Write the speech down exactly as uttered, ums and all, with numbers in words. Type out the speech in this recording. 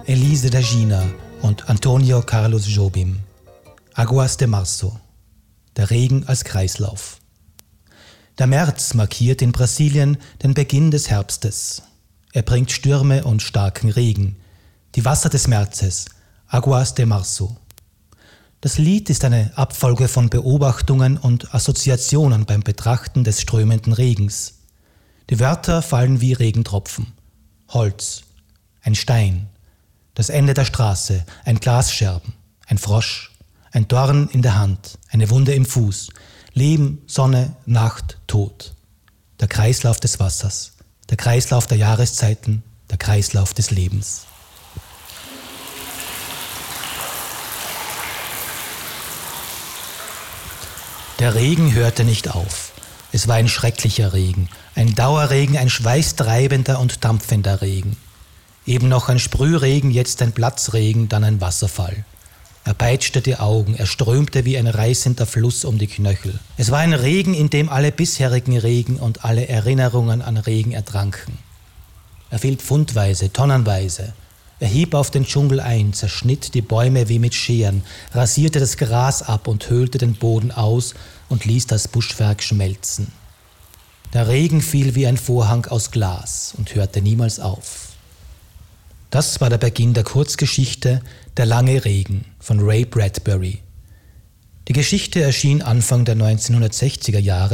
Elise d'Agina und Antonio Carlos Jobim. Aguas de Marzo. Der Regen als Kreislauf. Der März markiert in Brasilien den Beginn des Herbstes. Er bringt Stürme und starken Regen. Die Wasser des Märzes, Aguas de Marzo. Das Lied ist eine Abfolge von Beobachtungen und Assoziationen beim Betrachten des strömenden Regens. Die Wörter fallen wie Regentropfen. Holz, ein Stein, das Ende der Straße, ein Glasscherben, ein Frosch, ein Dorn in der Hand, eine Wunde im Fuß, Leben, Sonne, Nacht, Tod. Der Kreislauf des Wassers, der Kreislauf der Jahreszeiten, der Kreislauf des Lebens. Der Regen hörte nicht auf. Es war ein schrecklicher Regen, ein Dauerregen, ein schweißtreibender und dampfender Regen. Eben noch ein Sprühregen, jetzt ein Platzregen, dann ein Wasserfall. Er peitschte die Augen, er strömte wie ein reißender Fluss um die Knöchel. Es war ein Regen, in dem alle bisherigen Regen und alle Erinnerungen an Regen ertranken. Er fiel pfundweise, tonnenweise. Er hieb auf den Dschungel ein, zerschnitt die Bäume wie mit Scheren, rasierte das Gras ab und höhlte den Boden aus und ließ das Buschwerk schmelzen. Der Regen fiel wie ein Vorhang aus Glas und hörte niemals auf. Das war der Beginn der Kurzgeschichte Der lange Regen von Ray Bradbury. Die Geschichte erschien Anfang der neunzehnhundertsechziger Jahre